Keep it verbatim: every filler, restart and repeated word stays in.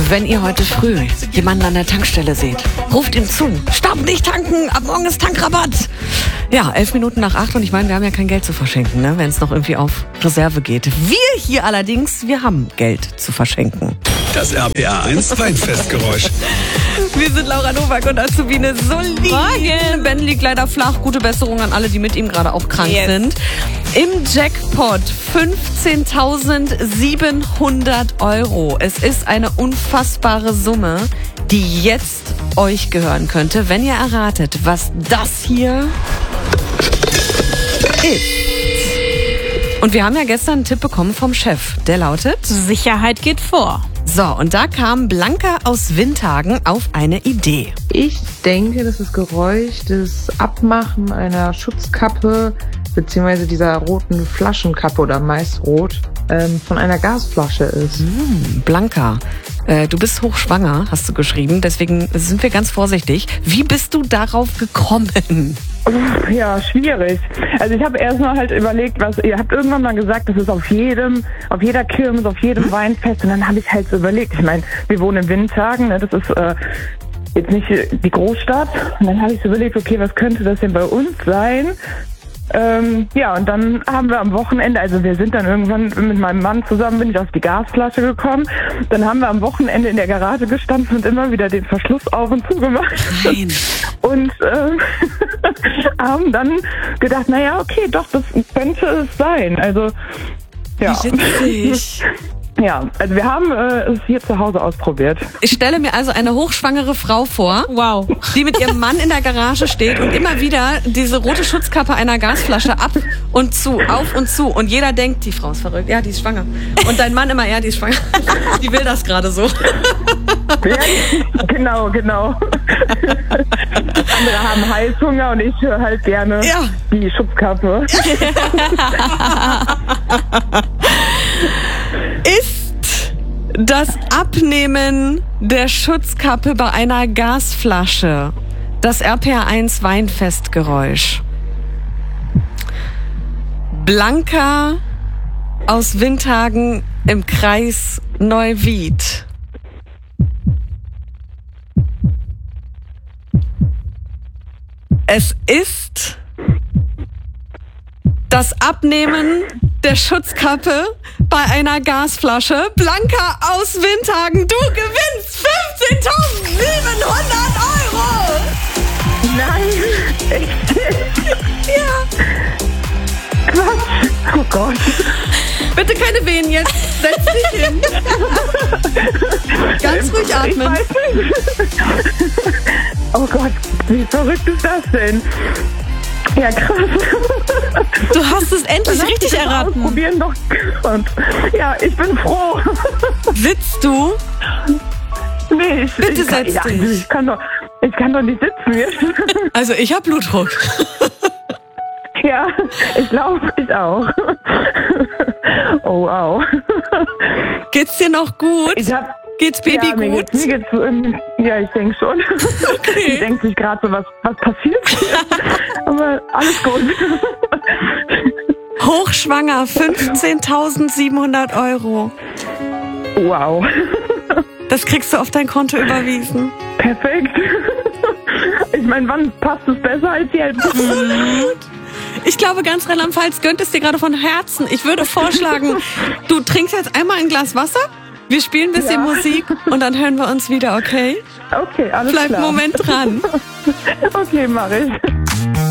Wenn ihr heute früh jemanden an der Tankstelle seht, ruft ihm zu. Stopp, nicht tanken, ab morgen ist Tankrabatt. Ja, elf Minuten nach acht und ich meine, wir haben ja kein Geld zu verschenken, ne, wenn es noch irgendwie auf Reserve geht. Wir hier allerdings, wir haben Geld zu verschenken. Das R P R eins Weinfestgeräusch. Wir sind Laura Nowak und Azubine Solin. Morgen. Ben liegt leider flach. Gute Besserung an alle, die mit ihm gerade auch krank yes. sind. Im Jackpot fünfzehntausendsiebenhundert Euro. Es ist eine unfassbare Summe, die jetzt euch gehören könnte, wenn ihr erratet, was das hier ist. Und wir haben ja gestern einen Tipp bekommen vom Chef. Der lautet: Sicherheit geht vor. So, und da kam Blanca aus Windhagen auf eine Idee. Ich denke, dass das Geräusch des Abmachen einer Schutzkappe beziehungsweise dieser roten Flaschenkappe oder meist rot ähm, von einer Gasflasche ist. Hm, Blanca, äh, du bist hochschwanger, hast du geschrieben. Deswegen sind wir ganz vorsichtig. Wie bist du darauf gekommen? Ja, schwierig. Also ich habe erstmal halt überlegt, was ihr habt irgendwann mal gesagt, das ist auf jedem, auf jeder Kirmes, auf jedem Weinfest. Und dann habe ich halt so überlegt. Ich meine, wir wohnen in Windhagen, ne, das ist äh, jetzt nicht die Großstadt. Und dann habe ich so überlegt, okay, was könnte das denn bei uns sein? Ähm, ja, und dann haben wir am Wochenende, also wir sind dann irgendwann mit meinem Mann zusammen, bin ich auf die Gasflasche gekommen. Dann haben wir am Wochenende in der Garage gestanden und immer wieder den Verschluss auf und zu gemacht. Nein. Und ähm, haben dann gedacht, naja, okay, doch, das könnte es sein. Also, ja. Wie witzig. Ja, also wir haben äh, es hier zu Hause ausprobiert. Ich stelle mir also eine hochschwangere Frau vor, wow, die mit ihrem Mann in der Garage steht und immer wieder diese rote Schutzkappe einer Gasflasche ab und zu, auf und zu. Und jeder denkt, die Frau ist verrückt, ja, die ist schwanger. Und dein Mann immer, ja, die ist schwanger. Die will das gerade so. Ja, genau, genau. Andere haben Heißhunger und ich höre halt gerne ja. die Schutzkappe. Ist das Abnehmen der Schutzkappe bei einer Gasflasche das R P R eins Weinfestgeräusch? Blanca aus Windhagen im Kreis Neuwied. Es ist das Abnehmen der Schutzkappe bei einer Gasflasche. Blanca aus Windhagen, du gewinnst fünfzehntausendsiebenhundert Euro! Nein, echt? Ja. Quatsch. Oh Gott. Bitte keine Wehen jetzt. Setz dich hin. Ganz ruhig atmen. Ich weiß nicht. Oh Gott, wie verrückt ist das denn? Ja, krass. Du hast es endlich richtig erraten. Probieren doch. Und ja, ich bin froh. Sitzt du? Nee, ich, Bitte ich kann, setz ja, dich. Ich kann, doch, ich kann doch nicht sitzen jetzt. Also ich habe Blutdruck. Ja, ich glaube, ich auch. Oh, wow. Geht's dir noch gut? Ich hab, Geht's Baby ja, mir gut? Geht's, mir geht's, ähm, ja, ich denke schon. Okay. Ich denke sich gerade so, was, was passiert hier? Aber alles gut. Hochschwanger, fünfzehntausendsiebenhundert Euro. Wow. Das kriegst du auf dein Konto überwiesen. Perfekt. Ich meine, wann passt es besser als jetzt? Absolut. Ich glaube, ganz Rheinland-Pfalz gönnt es dir gerade von Herzen. Ich würde vorschlagen, du trinkst jetzt einmal ein Glas Wasser, wir spielen ein bisschen ja. Musik und dann hören wir uns wieder, okay? Okay, alles Bleib klar. Bleib einen Moment dran. Okay, mach ich.